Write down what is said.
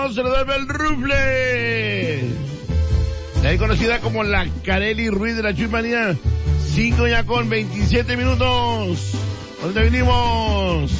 Se lo debe el rufle. De ahí conocida como la Carely Ruiz de la Chuimanía. 5 ya con 27 minutos. ¿Dónde venimos?